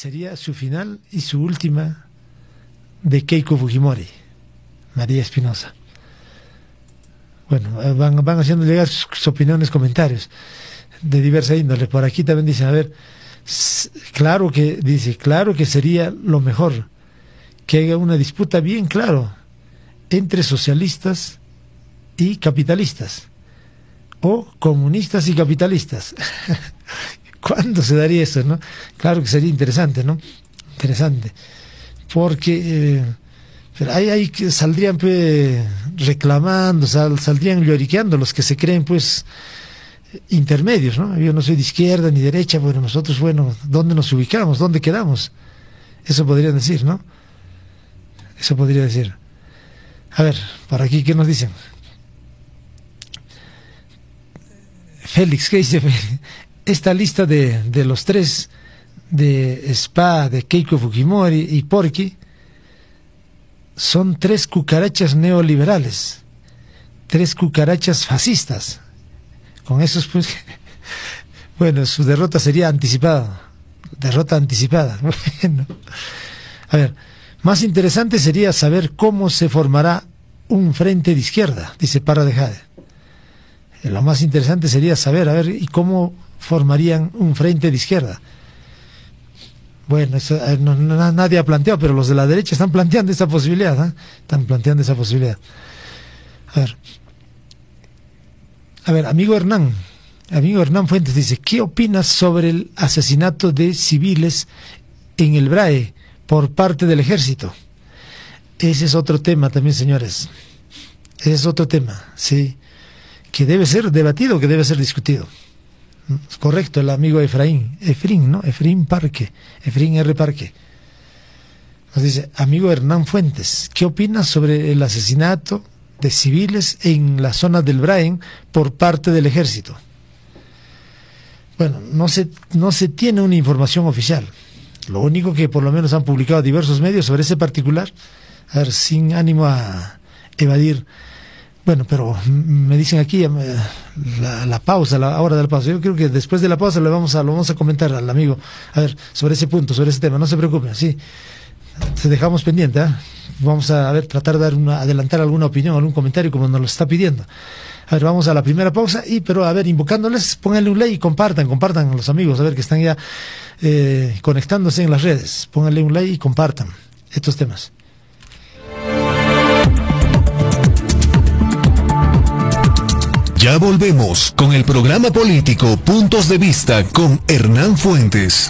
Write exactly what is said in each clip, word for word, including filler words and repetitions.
sería su final y su última de Keiko Fujimori, María Espinosa. Bueno, van, van haciendo llegar sus, sus opiniones, comentarios de diversa índole. Por aquí también dicen, a ver, claro que, dice, claro que sería lo mejor que haya una disputa bien claro entre socialistas y capitalistas, o comunistas y capitalistas. ¿Cuándo se daría eso, no? Claro que sería interesante, ¿no? Interesante. Porque eh, pero ahí, ahí que saldrían pues reclamando, sal, saldrían lloriqueando los que se creen pues intermedios, ¿no? Yo no soy de izquierda ni derecha, bueno, nosotros, bueno, ¿dónde nos ubicamos? ¿Dónde quedamos? Eso podrían decir, ¿no? Eso podría decir. A ver, por aquí, ¿qué nos dicen? Félix, ¿qué dice? Esta lista de, de los tres, de Spa, de Keiko Fujimori y Porky, son tres cucarachas neoliberales, tres cucarachas fascistas. Con esos, pues, bueno, su derrota sería anticipada, derrota anticipada. Bueno, a ver, más interesante sería saber cómo se formará un frente de izquierda, dice Parra de Jade. Lo más interesante sería saber, a ver, ¿y cómo formarían un frente de izquierda? Bueno, eso, no, no, nadie ha planteado, pero los de la derecha están planteando esa posibilidad, ¿eh? Están planteando esa posibilidad. A ver, a ver, amigo Hernán, amigo Hernán Fuentes dice, ¿qué opinas sobre el asesinato de civiles en el Brae por parte del ejército? Ese es otro tema también, señores. Ese es otro tema, sí, que debe ser debatido, que debe ser discutido. Es correcto, el amigo Efraín, Efrín, ¿no? Efrín Parque, Efrín R. Parque. Nos dice, amigo Hernán Fuentes, ¿qué opinas sobre el asesinato de civiles en la zona del Braen por parte del ejército? Bueno, no se, no se tiene una información oficial. Lo único que por lo menos han publicado diversos medios sobre ese particular, a ver, sin ánimo a evadir. Bueno, pero me dicen aquí la, la pausa, la hora de la pausa. Yo creo que después de la pausa lo vamos a, lo vamos a comentar al amigo, a ver, sobre ese punto, sobre ese tema. No se preocupen, sí, te dejamos pendiente, ¿eh? Vamos a, a ver, tratar de dar una, adelantar alguna opinión, algún comentario como nos lo está pidiendo. A ver, vamos a la primera pausa y, pero a ver, invocándoles, pónganle un like y compartan, compartan a los amigos, a ver, que están ya eh, conectándose en las redes. Pónganle un like y compartan estos temas. Ya volvemos con el programa político Puntos de Vista con Hernán Fuentes.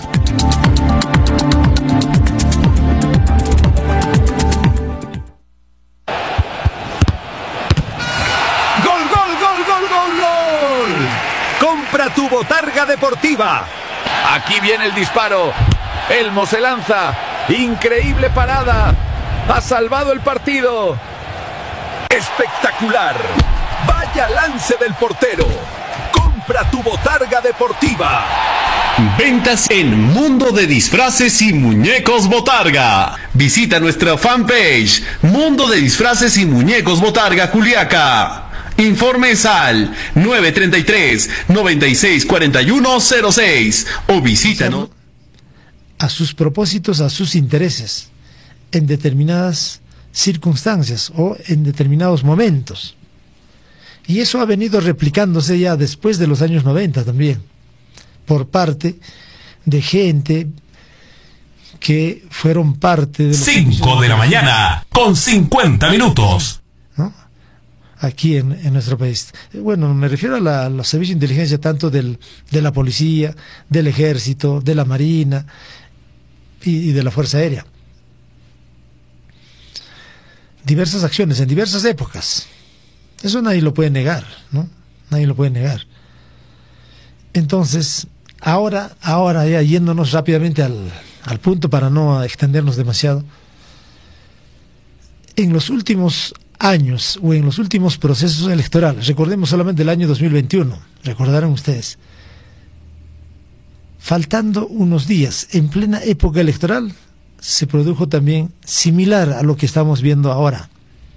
¡Gol, gol, gol, gol, gol, gol! Compra tu botarga deportiva. Aquí viene el disparo. Elmo se lanza. Increíble parada. Ha salvado el partido. Espectacular. Vaya lance del portero. Compra tu botarga deportiva. Ventas en Mundo de Disfraces y Muñecos Botarga. Visita nuestra fanpage Mundo de Disfraces y Muñecos Botarga Juliaca. Informes al nueve treinta y tres, noventa y seis, cuarenta y uno cero seis o visítanos a sus propósitos, a sus intereses en determinadas circunstancias o en determinados momentos. Y eso ha venido replicándose ya después de los años noventa también, por parte de gente que fueron parte de los... cinco de la mañana, con cincuenta minutos. ¿No? Aquí en, en nuestro país. Bueno, me refiero a, la, a los servicios de inteligencia tanto del, de la policía, del ejército, de la marina y, y de la Fuerza Aérea. Diversas acciones en diversas épocas. Eso nadie lo puede negar, ¿no? Nadie lo puede negar. Entonces, ahora, ahora ya yéndonos rápidamente al, al punto para no extendernos demasiado, en los últimos años o en los últimos procesos electorales, recordemos solamente el año dos mil veintiuno, recordarán ustedes, faltando unos días, en plena época electoral, se produjo también similar a lo que estamos viendo ahora.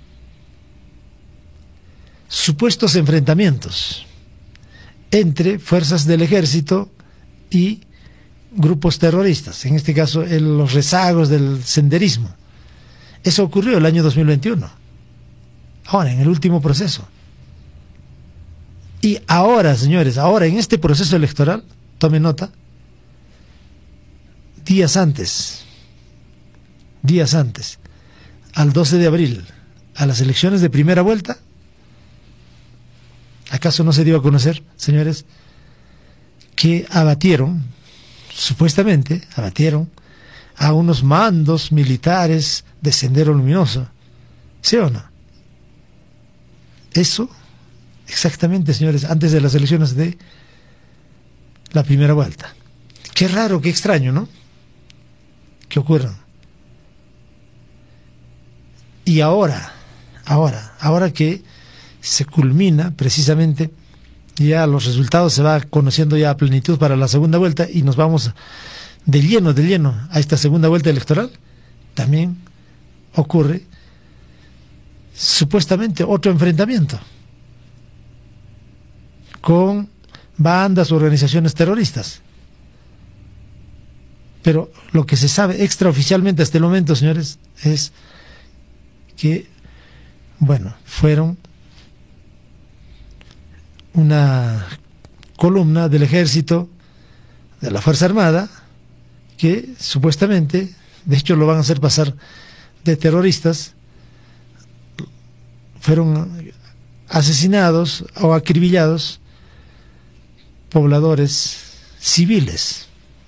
Supuestos enfrentamientos entre fuerzas del ejército y grupos terroristas, en este caso el, los rezagos del senderismo. Eso ocurrió el año dos mil veintiuno, ahora en el último proceso. Y ahora, señores, ahora en este proceso electoral, tome nota, días antes, días antes, al doce de abril, a las elecciones de primera vuelta, ¿acaso no se dio a conocer, señores, que abatieron, supuestamente abatieron, a unos mandos militares de Sendero Luminoso? ¿Sí o no? Eso, exactamente, señores, antes de las elecciones de la primera vuelta. Qué raro, qué extraño, ¿no? Que ocurran. Y ahora, ahora, ahora que se culmina precisamente, ya los resultados se va conociendo ya a plenitud para la segunda vuelta y nos vamos de lleno, de lleno a esta segunda vuelta electoral, también ocurre supuestamente otro enfrentamiento con bandas o organizaciones terroristas. Pero lo que se sabe extraoficialmente hasta el momento, señores, es que, bueno, fueron una columna del ejército, de la Fuerza Armada, que supuestamente, de hecho lo van a hacer pasar de terroristas, fueron asesinados o acribillados pobladores civiles.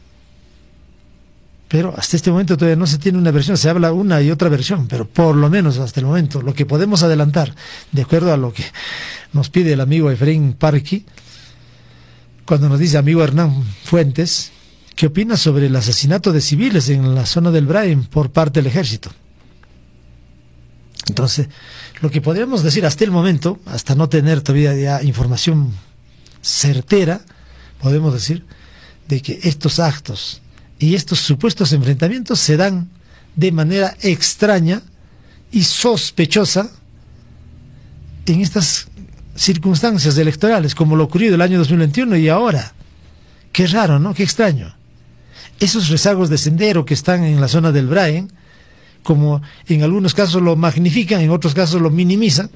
Pero hasta este momento todavía no se tiene una versión, se habla una y otra versión, pero por lo menos hasta el momento, lo que podemos adelantar, de acuerdo a lo que nos pide el amigo Efraín Parqui, cuando nos dice amigo Hernán Fuentes, ¿qué opina sobre el asesinato de civiles en la zona del Brain por parte del ejército? Entonces, lo que podríamos decir hasta el momento, hasta no tener todavía ya información certera, podemos decir de que estos actos y estos supuestos enfrentamientos se dan de manera extraña y sospechosa en estas circunstancias electorales, como lo ocurrido el año dos mil veintiuno y ahora. Qué raro, ¿no? Qué extraño. Esos rezagos de Sendero que están en la zona del Brain, como en algunos casos lo magnifican, en otros casos lo minimizan,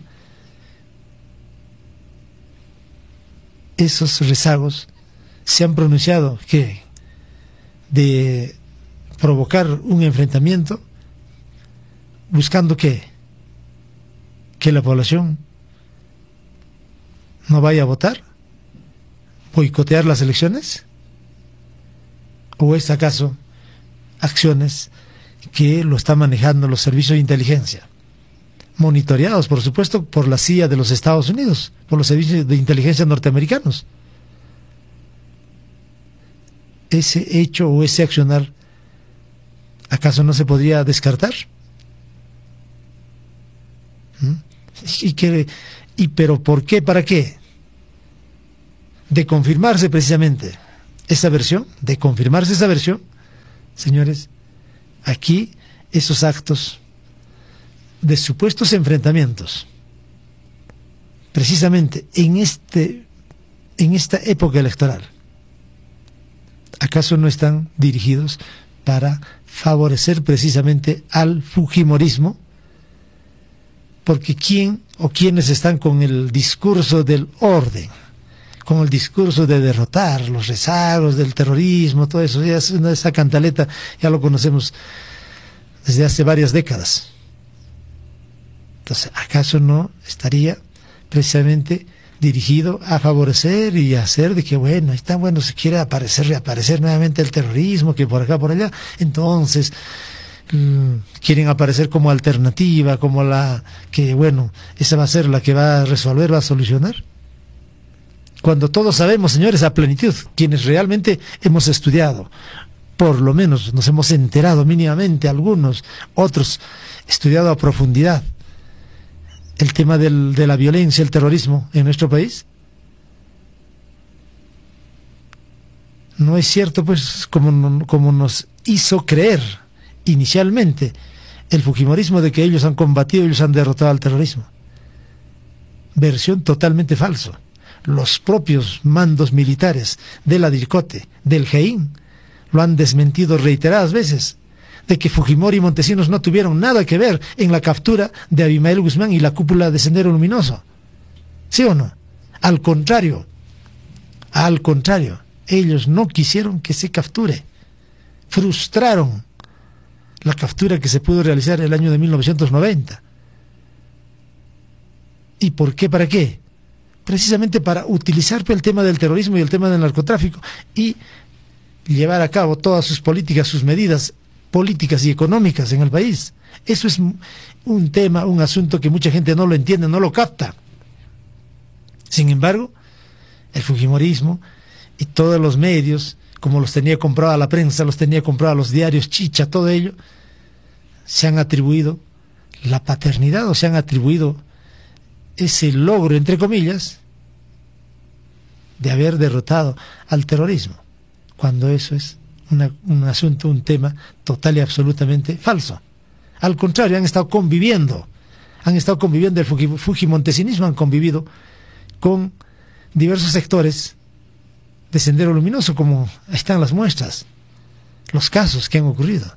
esos rezagos se han pronunciado que de provocar un enfrentamiento, buscando que que la población no vaya a votar, boicotear las elecciones, o es acaso acciones que lo están manejando los servicios de inteligencia, monitoreados por supuesto por la C I A de los Estados Unidos, por los servicios de inteligencia norteamericanos. Ese hecho o ese accionar, ¿acaso no se podría descartar? ¿Mm? ¿Y qué, y pero por qué, para qué? De confirmarse precisamente esa versión, de confirmarse esa versión, señores, aquí esos actos de supuestos enfrentamientos, precisamente en este, en esta época electoral, ¿acaso no están dirigidos para favorecer precisamente al fujimorismo? Porque quién o quienes están con el discurso del orden, con el discurso de derrotar los rezagos del terrorismo, todo eso, ya es una, esa cantaleta ya lo conocemos desde hace varias décadas. Entonces, ¿acaso no estaría precisamente dirigido a favorecer y a hacer de que, bueno, está bueno, si quiere aparecer, reaparecer nuevamente el terrorismo, que por acá, por allá, entonces mmm, quieren aparecer como alternativa, como la que, bueno, esa va a ser la que va a resolver, va a solucionar? Cuando todos sabemos, señores, a plenitud, quienes realmente hemos estudiado, por lo menos nos hemos enterado mínimamente, algunos, otros, estudiado a profundidad, el tema del, de la violencia, el terrorismo en nuestro país. No es cierto, pues, como, como nos hizo creer inicialmente el fujimorismo de que ellos han combatido, ellos han derrotado al terrorismo. Versión totalmente falso. Los propios mandos militares de la DIRCOTE, del G E I N, lo han desmentido reiteradas veces, de que Fujimori y Montesinos no tuvieron nada que ver en la captura de Abimael Guzmán y la cúpula de Sendero Luminoso. ¿Sí o no? Al contrario, al contrario, ellos no quisieron que se capture, frustraron la captura que se pudo realizar el año de mil novecientos noventa. ¿Y por qué? ¿Para qué? Precisamente para utilizar el tema del terrorismo y el tema del narcotráfico y llevar a cabo todas sus políticas, sus medidas políticas y económicas en el país. Eso es un tema, un asunto que mucha gente no lo entiende, no lo capta. Sin embargo, el fujimorismo y todos los medios, como los tenía comprada la prensa, los tenía comprada los diarios, Chicha, todo ello, se han atribuido la paternidad o se han atribuido ese logro, entre comillas, de haber derrotado al terrorismo, cuando eso es una, un asunto, un tema total y absolutamente falso. Al contrario, han estado conviviendo, han estado conviviendo, el Fuji, fujimontesinismo han convivido con diversos sectores de Sendero Luminoso, como están las muestras, los casos que han ocurrido.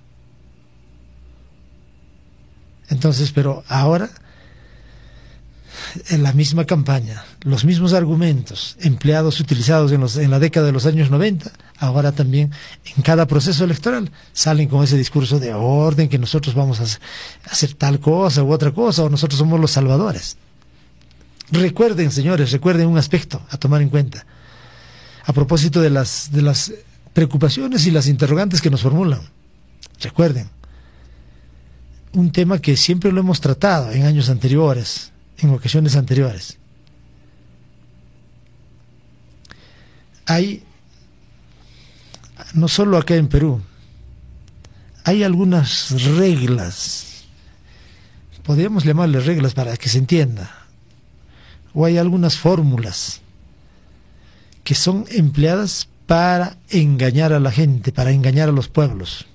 Entonces, pero ahora, en la misma campaña, los mismos argumentos empleados, utilizados en, los, en la década de los años noventa, ahora también en cada proceso electoral salen con ese discurso de orden, que nosotros vamos a hacer, a hacer tal cosa u otra cosa, o nosotros somos los salvadores. Recuerden, señores, recuerden un aspecto a tomar en cuenta, a propósito de las, de las preocupaciones y las interrogantes que nos formulan. Recuerden, un tema que siempre lo hemos tratado en años anteriores, en ocasiones anteriores. Hay, no solo acá en Perú, hay algunas reglas, podríamos llamarles reglas para que se entienda, o hay algunas fórmulas que son empleadas para engañar a la gente, para engañar a los pueblos.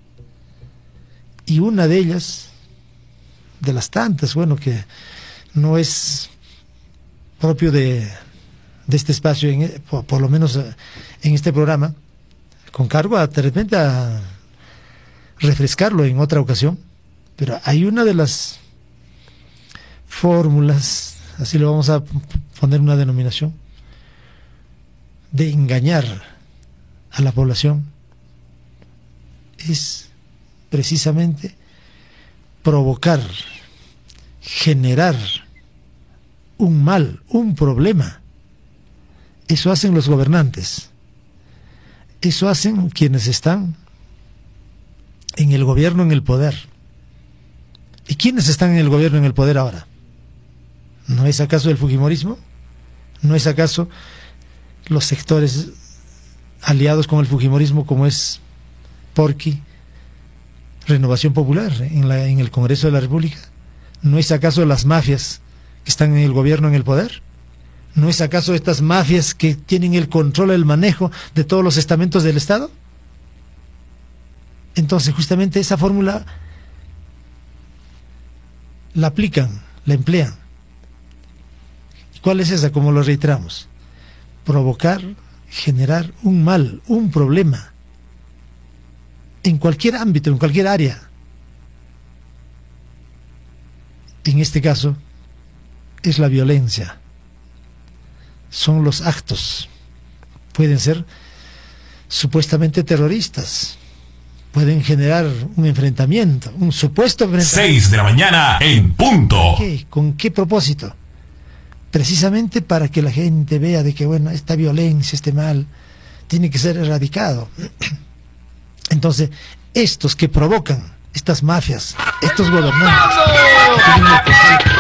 Y una de ellas, de las tantas, bueno, que no es propio de, de este espacio, en, por, por lo menos en este programa, con cargo a, de repente a refrescarlo en otra ocasión, pero hay una de las fórmulas, así lo vamos a poner una denominación, de engañar a la población, es precisamente provocar, generar un mal, un problema. Eso hacen los gobernantes, eso hacen quienes están en el gobierno, en el poder. ¿Y quiénes están en el gobierno, en el poder ahora? ¿No es acaso el fujimorismo? ¿No es acaso los sectores aliados con el fujimorismo, como es Porqui, Renovación Popular en, la, en el Congreso de la República? ¿No es acaso las mafias que están en el gobierno, en el poder? ¿No es acaso estas mafias que tienen el control, el manejo de todos los estamentos del Estado? Entonces, justamente esa fórmula la aplican, la emplean. ¿Cuál es esa? Como lo reiteramos: provocar, generar un mal, un problema, en cualquier ámbito, en cualquier área. En este caso, es la violencia, son los actos, pueden ser supuestamente terroristas, pueden generar un enfrentamiento, un supuesto enfrentamiento. Seis de la mañana en punto. ¿Qué? ¿Con qué propósito? Precisamente para que la gente vea de que, bueno, esta violencia, este mal, tiene que ser erradicado. Entonces, estos que provocan, estas mafias, estos gobernantes,